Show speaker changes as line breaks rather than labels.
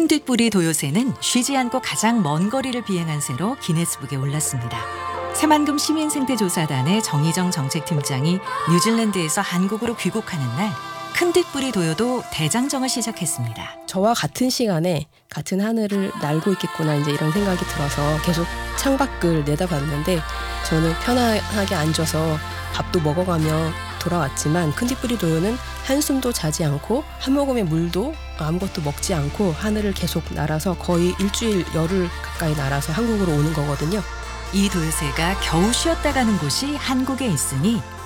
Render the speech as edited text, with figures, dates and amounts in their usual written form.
큰뒷부리 도요새는 쉬지 않고 가장 먼 거리를 비행한 새로 기네스북에 올랐습니다. 새만금 시민생태조사단의 정희정 정책팀장이 뉴질랜드에서 한국으로 귀국하는 날 큰뒷부리 도요도 대장정을 시작했습니다.
저와 같은 시간에 같은 하늘을 날고 있겠구나 이제 이런 생각이 들어서 계속 창밖을 내다봤는데 저는 편안하게 앉아서 밥도 먹어가며 돌아왔지만 큰뒷부리 도요는 한숨도 자지 않고 한 모금의 물도 아무것도 먹지 않고 하늘을 계속 날아서 거의 일주일 열흘 가까이 날아서 한국으로 오는 거거든요.
이 도요새가 겨우 쉬었다 가는 곳이 한국에 있으니